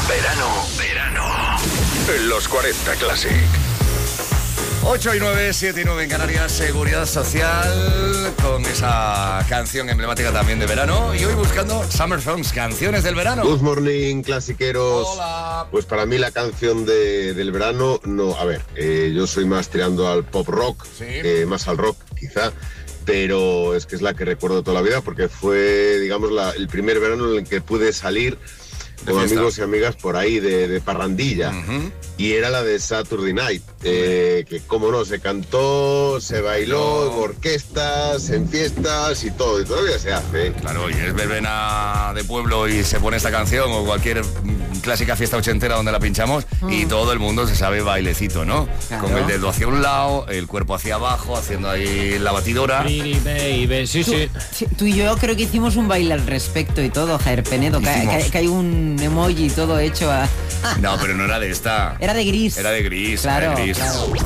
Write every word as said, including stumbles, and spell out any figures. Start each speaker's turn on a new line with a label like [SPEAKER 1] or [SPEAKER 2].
[SPEAKER 1] Verano, verano. En los cuarenta Classic.
[SPEAKER 2] ocho y nueve, siete y nueve en Canarias, Seguridad Social, con esa canción emblemática también de verano. Y hoy buscando Summer Songs, canciones del verano.
[SPEAKER 3] Good morning, clasiqueros.
[SPEAKER 2] Hola.
[SPEAKER 3] Pues para mí la canción de, del verano, no, a ver, eh, yo soy más tirando al pop rock,
[SPEAKER 2] Sí.
[SPEAKER 3] eh, más al rock quizá, pero es que es la que recuerdo toda la vida porque fue, digamos, la, el primer verano en el que pude salir
[SPEAKER 2] De
[SPEAKER 3] con
[SPEAKER 2] fiesta.
[SPEAKER 3] amigos y amigas por ahí de, de parrandilla.
[SPEAKER 2] Ujú.
[SPEAKER 3] Y era la de Saturday Night, eh, que como no, se cantó, se bailó en orquestas, en fiestas y todo, y todavía se hace. ¿eh?
[SPEAKER 2] Claro, y es verbena de pueblo y se pone esta canción o cualquier mm, clásica fiesta ochentera donde la pinchamos y todo el mundo se sabe bailecito, ¿no?
[SPEAKER 4] Claro.
[SPEAKER 2] Con el dedo hacia un lado, el cuerpo hacia abajo, haciendo ahí la batidora.
[SPEAKER 5] Pretty baby, sí, sí.
[SPEAKER 4] Sí, tú y yo creo que hicimos un baile al respecto y todo, Javier Penedo, que,
[SPEAKER 2] Hicimos.
[SPEAKER 4] que- que hay un emoji todo hecho a...
[SPEAKER 2] No, pero no era de esta.
[SPEAKER 4] Era de gris.
[SPEAKER 2] Era de gris,
[SPEAKER 4] Claro,
[SPEAKER 2] era de gris.
[SPEAKER 4] claro.